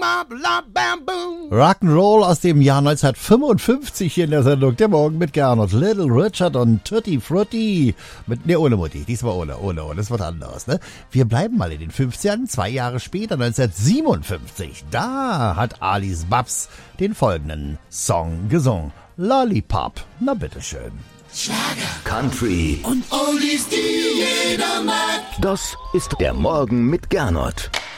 Rock'n'Roll aus dem Jahr 1955 hier in der Sendung. Der Morgen mit Gernot, Little Richard und Tutti Frutti. Ohne Mutti. Diesmal ohne. Das wird anders, ne? Wir bleiben mal in den 50ern. 2 Jahre später, 1957. Da hat Alice Babs den folgenden Song gesungen. Lollipop. Na bitteschön. Schlager, Country und Oldies, die jeder mag. Das ist der Morgen mit Gernot.